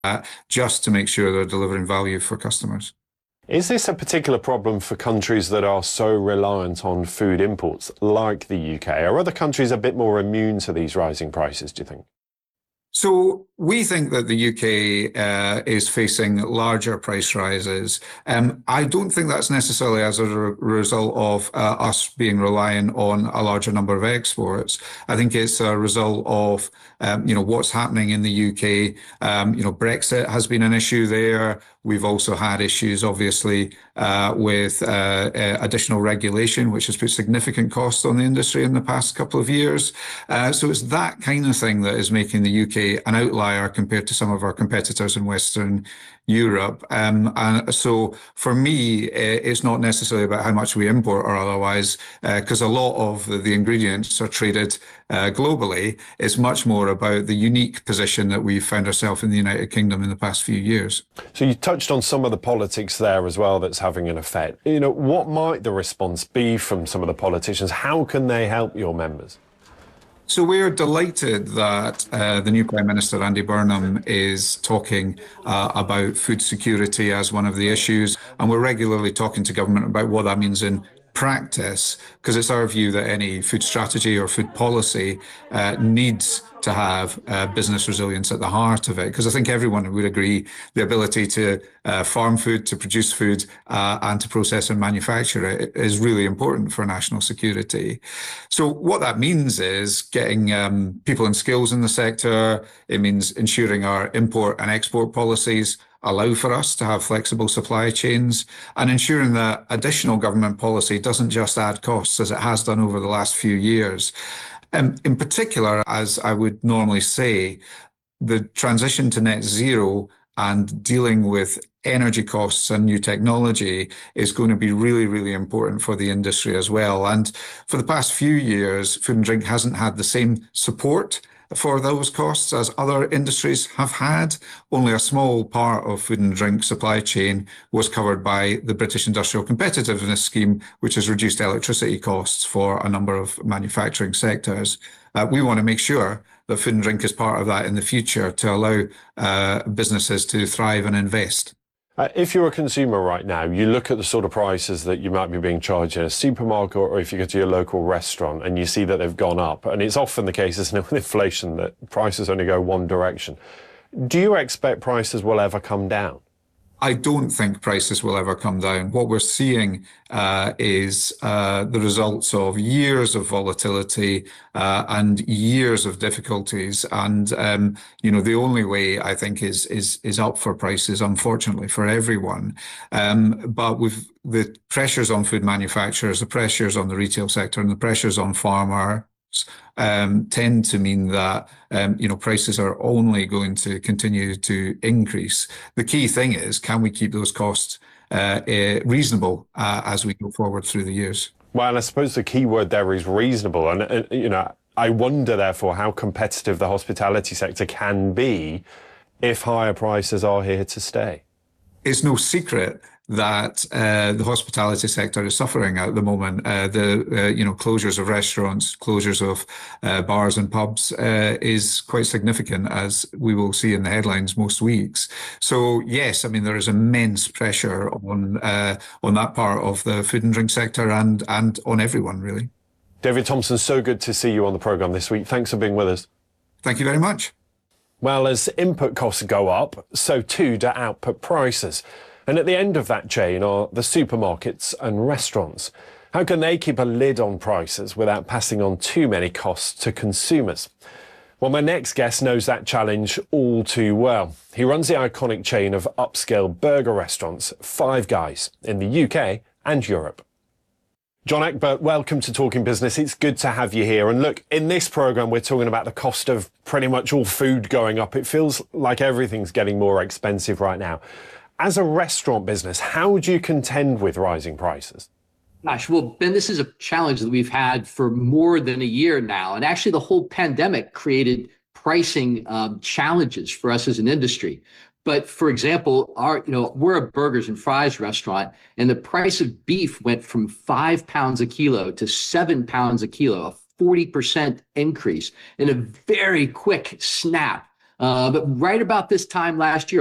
just to make sure they're delivering value for customers. Is this a particular problem for countries that are so reliant on food imports, like the UK? Are other countries a bit more immune to these rising prices, do you think? So we think that the UK is facing larger price rises. I don't think that's necessarily as a result of us being reliant on a larger number of exports. I think it's a result of what's happening in the UK. Brexit has been an issue there. We've also had issues, obviously, with additional regulation, which has put significant costs on the industry in the past couple of years. So it's that kind of thing that is making the UK an outlier compared to some of our competitors in Western Europe. And so for me, it's not necessarily about how much we import or otherwise, because a lot of the ingredients are traded globally. It's much more about the unique position that we've found ourselves in the United Kingdom in the past few years. So you touched on some of the politics there as well that's having an effect. What might the response be from some of the politicians? How can they help your members? So we're delighted that the new Prime Minister, Andy Burnham, is talking about food security as one of the issues. And we're regularly talking to government about what that means in practice, because it's our view that any food strategy or food policy needs to have business resilience at the heart of it. Because I think everyone would agree the ability to farm food, to produce food, and to process and manufacture it is really important for national security. So what that means is getting people and skills in the sector. It means ensuring our import and export policies allow for us to have flexible supply chains, and ensuring that additional government policy doesn't just add costs as it has done over the last few years. In particular, as I would normally say, the transition to net zero and dealing with energy costs and new technology is going to be really, really important for the industry as well. And for the past few years, food and drink hasn't had the same support for those costs as other industries have had. Only a small part of food and drink supply chain was covered by the British Industrial Competitiveness Scheme, which has reduced electricity costs for a number of manufacturing sectors. We want to make sure that food and drink is part of that in the future to allow businesses to thrive and invest. If you're a consumer right now, you look at the sort of prices that you might be being charged in a supermarket, or if you go to your local restaurant and you see that they've gone up, and it's often the case, isn't it, with inflation, that prices only go one direction. Do you expect prices will ever come down? I don't think prices will ever come down. What we're seeing is the results of years of volatility and years of difficulties. And the only way I think is up for prices, unfortunately, for everyone. But with the pressures on food manufacturers, the pressures on the retail sector, and the pressures on farmers, tend to mean that prices are only going to continue to increase. The key thing is, can we keep those costs reasonable as we go forward through the years? Well, I suppose the key word there is reasonable, and I wonder therefore how competitive the hospitality sector can be if higher prices are here to stay. It's no secret that the hospitality sector is suffering at the moment. The closures of restaurants, closures of bars and pubs is quite significant, as we will see in the headlines most weeks. So yes, I mean, there is immense pressure on that part of the food and drink sector and on everyone, really. David Thompson, so good to see you on the programme this week. Thanks for being with us. Thank you very much. Well, as input costs go up, so too do output prices. And at the end of that chain are the supermarkets and restaurants. How can they keep a lid on prices without passing on too many costs to consumers? Well, my next guest knows that challenge all too well. He runs the iconic chain of upscale burger restaurants, Five Guys, in the UK and Europe. John Egbert, welcome to Talking Business. It's good to have you here. And look, in this programme, we're talking about the cost of pretty much all food going up. It feels like everything's getting more expensive right now. As a restaurant business, how do you contend with rising prices? Gosh, well, Ben, this is a challenge that we've had for more than a year now. And actually, the whole pandemic created pricing challenges for us as an industry. But for example, we're a burgers and fries restaurant, and the price of beef went from £5 a kilo to £7 a kilo, a 40% increase in a very quick snap But right about this time last year,